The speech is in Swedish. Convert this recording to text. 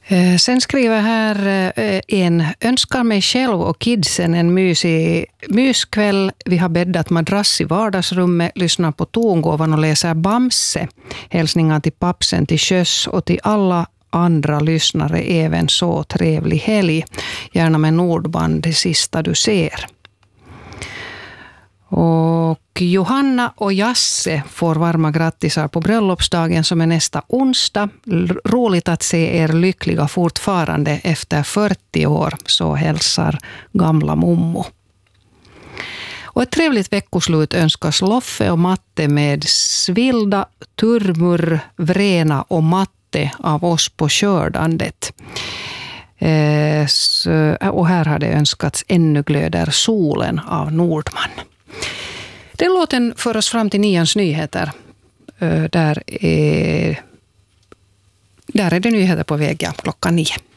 Sen skriver här en: önskar mig själv och kidsen en myskväll. Vi har bäddat madrass i vardagsrummet, lyssnar på tongåvan och läser Bamse. Hälsningar till pappsen till sjöss och till alla andra lyssnare även så trevlig helg. Gärna med Nordband, det sista du ser. Och Johanna och Jasse får varma grattisar på bröllopsdagen som är nästa onsdag. Roligt att se er lyckliga fortfarande efter 40 år, så hälsar gamla mommo. Och ett trevligt veckoslut önskas Loffe och Matte med Svilda, Turmur, Vrena och Matte av oss på Kördandet. Och här har det önskats Ännu glöder solen av Nordman. Den låten för oss fram till 9:ans nyheter. Där är det nyheter på väg, klockan 9.